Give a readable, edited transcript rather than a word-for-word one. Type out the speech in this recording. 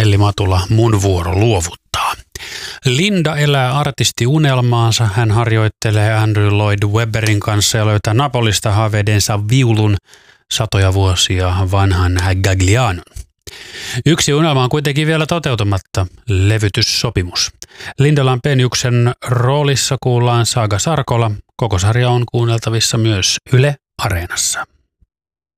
Elli Matula, mun vuoro luovuttaa. Linda elää artistiunelmaansa. Hän harjoittelee Andrew Lloyd Webberin kanssa ja löytää Napolista haavedensa viulun satoja vuosia vanhan Gaglianon. Yksi unelma on kuitenkin vielä toteutumatta, levytyssopimus. Linda Lampeniuksen roolissa kuullaan Saga Sarkola. Koko sarja on kuunneltavissa myös Yle Areenassa.